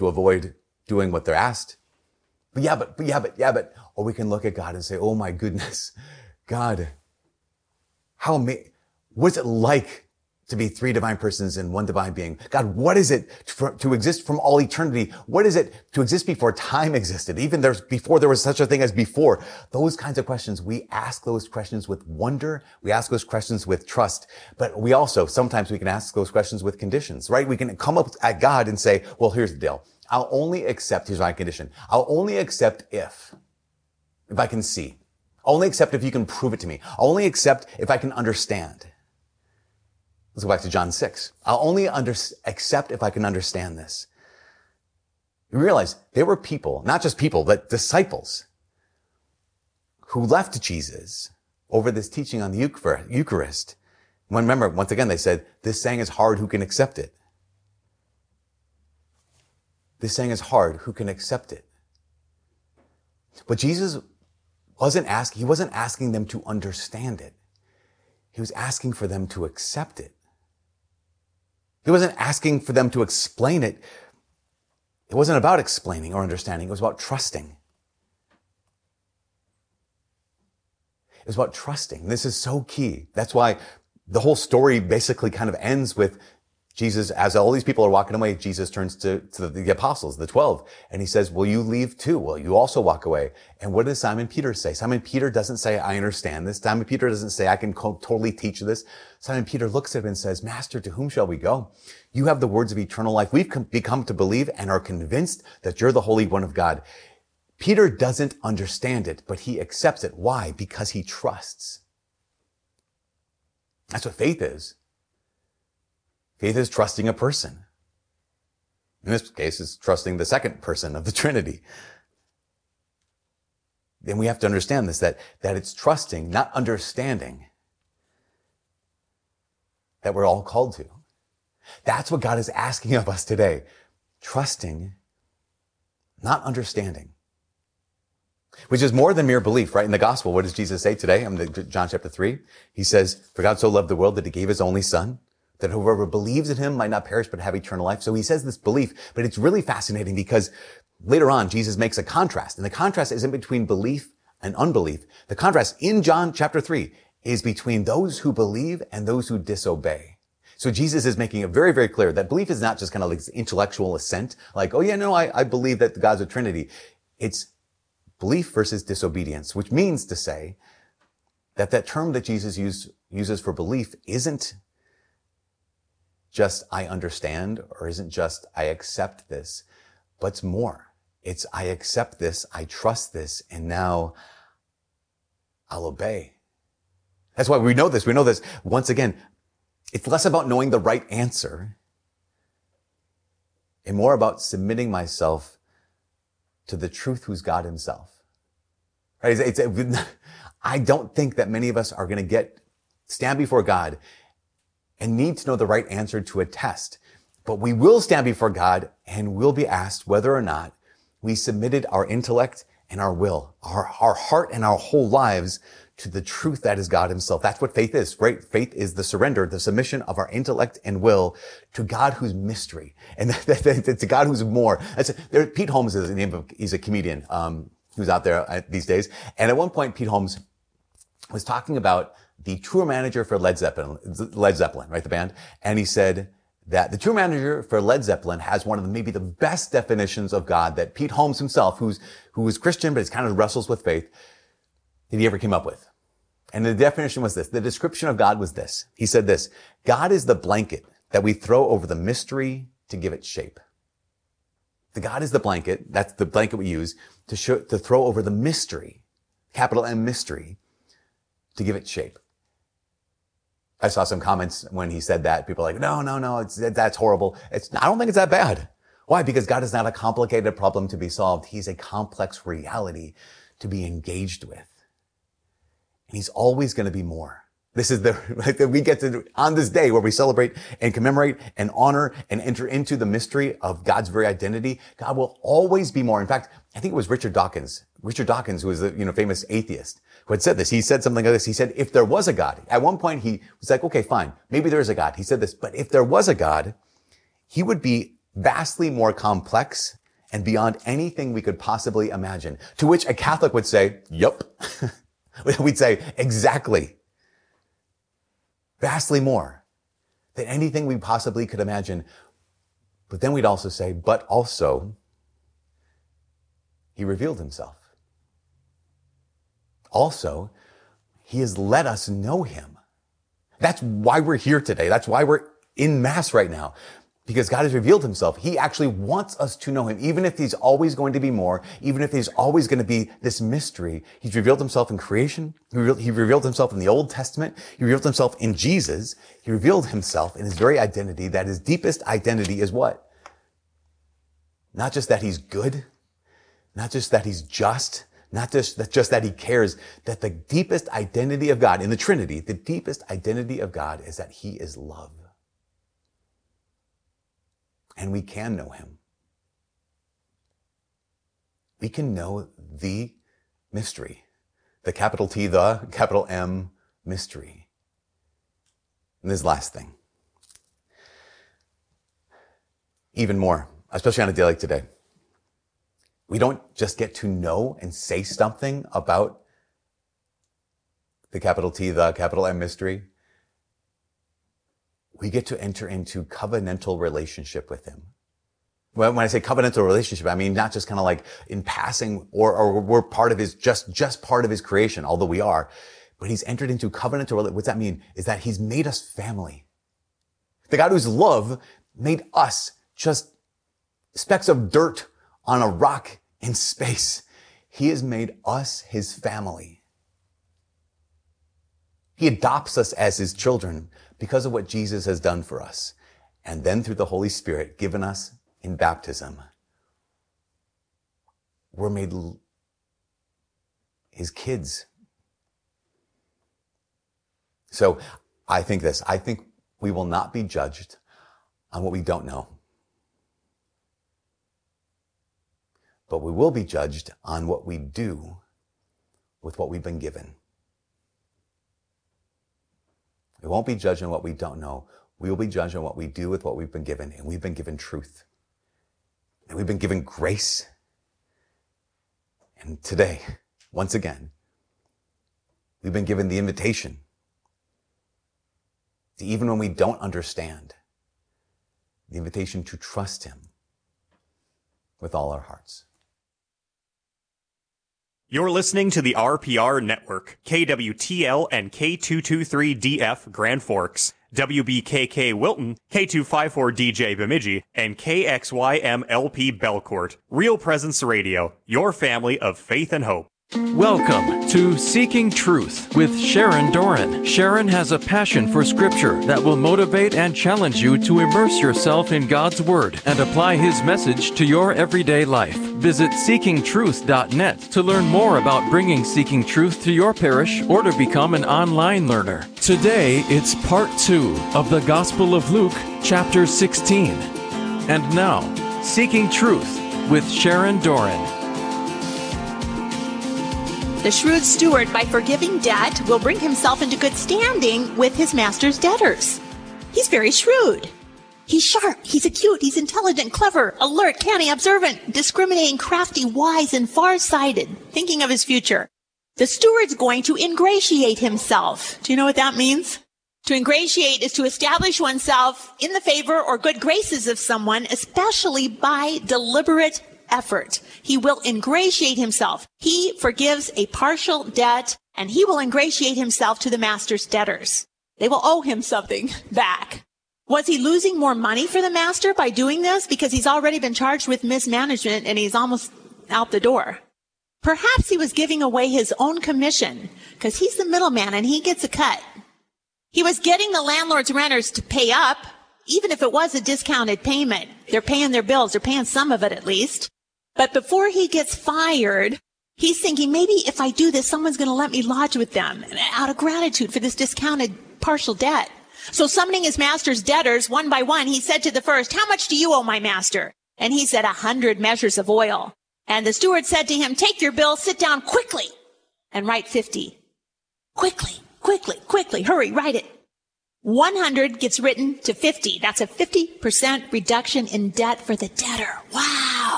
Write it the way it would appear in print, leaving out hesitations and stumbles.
to avoid doing what they're asked. But. Or we can look at God and say, oh my goodness, God, what's it like to be three divine persons in one divine being? God, what is it to exist from all eternity? What is it to exist before time existed? Even before there was such a thing as before. Those kinds of questions, we ask those questions with wonder. We ask those questions with trust. But sometimes we can ask those questions with conditions, right? We can come up at God and say, well, here's the deal. Here's my condition. I'll only accept if I can see. I'll only accept if you can prove it to me. I'll only accept if I can understand. Let's go back to John 6. I'll only accept if I can understand this. You realize there were people, not just people, but disciples who left Jesus over this teaching on the Eucharist. Remember, once again, they said, this saying is hard, who can accept it? This saying is hard, who can accept it? But Jesus wasn't asking them to understand it. He was asking for them to accept it. He wasn't asking for them to explain it. It wasn't about explaining or understanding. It was about trusting. It was about trusting. This is so key. That's why the whole story basically kind of ends with Jesus, as all these people are walking away, Jesus turns to the apostles, the 12, and he says, will you leave too? Will you also walk away? And what does Simon Peter say? Simon Peter doesn't say, I understand this. Simon Peter doesn't say, I can totally teach this. Simon Peter looks at him and says, Master, to whom shall we go? You have the words of eternal life. We've become to believe and are convinced that you're the Holy One of God. Peter doesn't understand it, but he accepts it. Why? Because he trusts. That's what faith is. Faith is trusting a person. In this case, it's trusting the second person of the Trinity. Then we have to understand this, that it's trusting, not understanding, that we're all called to. That's what God is asking of us today. Trusting, not understanding. Which is more than mere belief, right? In the gospel, what does Jesus say today? John chapter 3. He says, for God so loved the world that he gave his only son, that whoever believes in him might not perish but have eternal life. So he says this belief, but it's really fascinating because later on, Jesus makes a contrast. And the contrast isn't between belief and unbelief. The contrast in John chapter 3 is between those who believe and those who disobey. So Jesus is making it very, very clear that belief is not just kind of like this intellectual assent, like, oh yeah, no, I believe that God's a Trinity. It's belief versus disobedience, which means to say that term that Jesus uses for belief isn't just I understand, or isn't just I accept this, but it's more. It's I accept this, I trust this, and now I'll obey. That's why we know this. We know this. Once again, it's less about knowing the right answer and more about submitting myself to the truth who's God himself. Right? I don't think that many of us are going to stand before God and need to know the right answer to a test. But we will stand before God and will be asked whether or not we submitted our intellect and our will, our heart and our whole lives to the truth that is God himself. That's what faith is, right? Faith is the surrender, the submission of our intellect and will to God who's mystery. And to God who's more. Pete Holmes is the name of, he's a comedian, who's out there these days. And at one point, Pete Holmes was talking about the tour manager for Led Zeppelin, right? The band. And he said that the tour manager for Led Zeppelin has one of maybe the best definitions of God that Pete Holmes himself, who is Christian, but he kind of wrestles with faith, that he ever came up with. And the definition was this. The description of God was this. He said this: God is the blanket that we throw over the mystery to give it shape. The God is the blanket. That's the blanket we use to throw over the mystery, capital M mystery, to give it shape. I saw some comments when he said that. People are like, no, that's horrible. I don't think it's that bad. Why? Because God is not a complicated problem to be solved. He's a complex reality to be engaged with. And he's always going to be more. This is we get to, on this day where we celebrate and commemorate and honor and enter into the mystery of God's very identity, God will always be more. In fact, I think it was Richard Dawkins, who was the, famous atheist, who had said this. He said something like this. He said, if there was a God, at one point he was like, okay, fine, maybe there is a God. He said this, but if there was a God, he would be vastly more complex and beyond anything we could possibly imagine. To which a Catholic would say, yup. We'd say, exactly. Vastly more than anything we possibly could imagine. But then we'd also say, but also, he revealed himself. Also, he has let us know him. That's why we're here today. That's why we're in Mass right now. Because God has revealed himself. He actually wants us to know him. Even if he's always going to be more, even if he's always going to be this mystery, he's revealed himself in creation. He revealed himself in the Old Testament. He revealed himself in Jesus. He revealed himself in his very identity, that his deepest identity is what? Not just that he's good, not just that he's just, not just that he cares, that the deepest identity of God in the Trinity, the deepest identity of God is that he is love. And we can know him. We can know the mystery, the capital T, the capital M mystery. And this last thing, even more, especially on a day like today, we don't just get to know and say something about the capital T, the capital M mystery. We get to enter into covenantal relationship with him. When I say covenantal relationship, I mean not just kind of like in passing or we're part of his, just part of his creation, although we are, but he's entered into covenantal relationship. What's that mean? Is that he's made us family. The God who's love made us just specks of dirt on a rock in space. He has made us his family. He adopts us as his children because of what Jesus has done for us. And then through the Holy Spirit given us in baptism, we're made his kids. So I think we will not be judged on what we don't know, but we will be judged on what we do with what we've been given. We won't be judged on what we don't know. We will be judged on what we do with what we've been given. And we've been given truth. And we've been given grace. And today, once again, we've been given the invitation to, even when we don't understand, the invitation to trust him with all our hearts. You're listening to the RPR Network, KWTL and K223DF Grand Forks, WBKK Wilton, K254DJ Bemidji, and KXYMLP Belcourt. Real Presence Radio, your family of faith and hope. Welcome to Seeking Truth with Sharon Doran. Sharon has a passion for Scripture that will motivate and challenge you to immerse yourself in God's Word and apply His message to your everyday life. Visit seekingtruth.net to learn more about bringing Seeking Truth to your parish or to become an online learner. Today, it's part 2 of the Gospel of Luke, chapter 16. And now, Seeking Truth with Sharon Doran. The shrewd steward, by forgiving debt, will bring himself into good standing with his master's debtors. He's very shrewd. He's sharp, he's acute, he's intelligent, clever, alert, canny, observant, discriminating, crafty, wise, and far-sighted, thinking of his future. The steward's going to ingratiate himself. Do you know what that means? To ingratiate is to establish oneself in the favor or good graces of someone, especially by deliberate effort. He will ingratiate himself. He forgives a partial debt, and he will ingratiate himself to the master's debtors. They will owe him something back. Was he losing more money for the master by doing this? Because he's already been charged with mismanagement and he's almost out the door. Perhaps he was giving away his own commission because he's the middleman and he gets a cut. He was getting the landlord's renters to pay up, even if it was a discounted payment. They're paying their bills. They're paying some of it at least. But before he gets fired, he's thinking, maybe if I do this, someone's going to let me lodge with them out of gratitude for this discounted partial debt. So summoning his master's debtors one by one, he said to the first, "How much do you owe my master?" And he said, 100 measures of oil. And the steward said to him, "Take your bill, sit down quickly, and write 50. Quickly, quickly, quickly, hurry, write it." 100 gets written to 50. That's a 50% reduction in debt for the debtor. Wow.